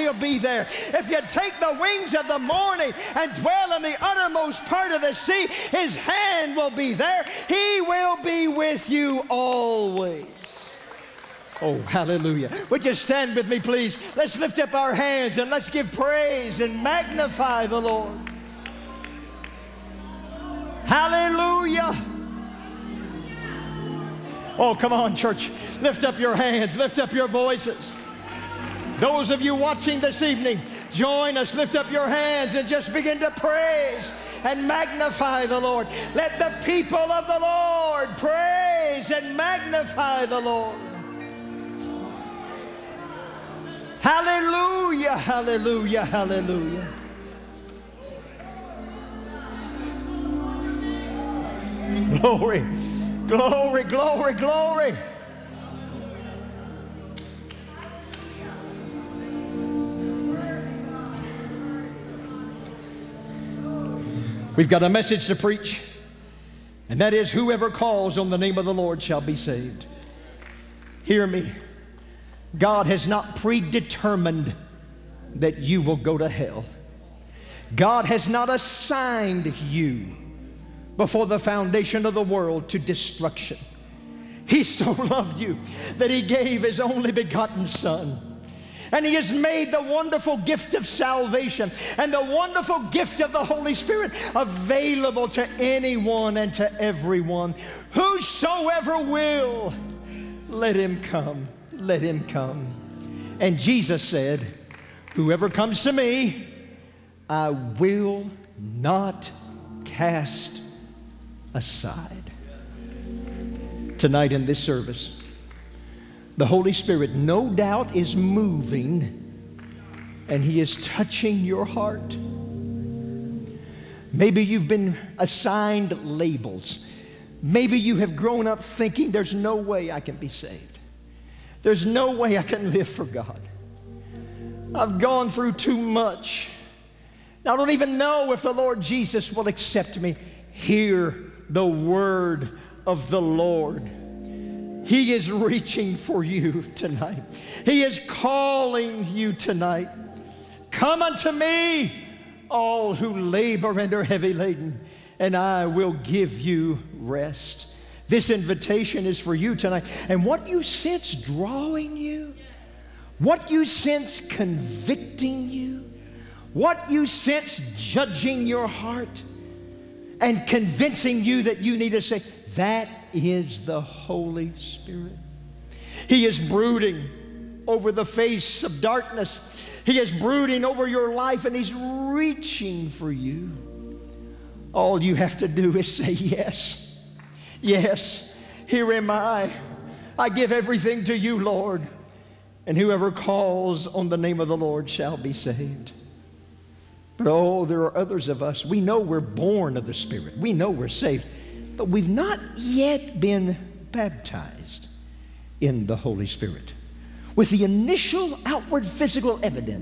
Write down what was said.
will be there. If you take the wings of the morning and dwell in the uttermost part of the sea, His hand will be there. He will be with you always. Oh, hallelujah. Would you stand with me, please? Let's lift up our hands and let's give praise and magnify the Lord. Hallelujah. Oh, come on, church. Lift up your hands. Lift up your voices. Those of you watching this evening, join us. Lift up your hands and just begin to praise and magnify the Lord. Let the people of the Lord praise and magnify the Lord. Hallelujah, hallelujah, hallelujah. Glory, glory, glory, glory. We've got a message to preach, and that is, whoever calls on the name of the Lord shall be saved. Hear me. God has not predetermined that you will go to hell. God has not assigned you before the foundation of the world to destruction. He so loved you that He gave His only begotten Son. And He has made the wonderful gift of salvation and the wonderful gift of the Holy Spirit available to anyone and to everyone. Whosoever will, let him come. Let him come. And Jesus said, whoever comes to me, I will not cast aside. Tonight in this service, the Holy Spirit no doubt is moving, and He is touching your heart. Maybe you've been assigned labels. Maybe you have grown up thinking there's no way I can be saved. There's no way I can live for God. I've gone through too much. I don't even know if the Lord Jesus will accept me. Hear the word of the Lord. He is reaching for you tonight. He is calling you tonight. Come unto me, all who labor and are heavy laden, and I will give you rest. This invitation is for you tonight. And what you sense drawing you, what you sense convicting you, what you sense judging your heart and convincing you that you need to say, that is the Holy Spirit. He is brooding over the face of darkness. He is brooding over your life, and He's reaching for you. All you have to do is say yes. Yes, here am I. I give everything to you, Lord. And whoever calls on the name of the Lord shall be saved. But oh, there are others of us. We know we're born of the Spirit. We know we're saved. But we've not yet been baptized in the Holy Spirit with the initial outward physical evidence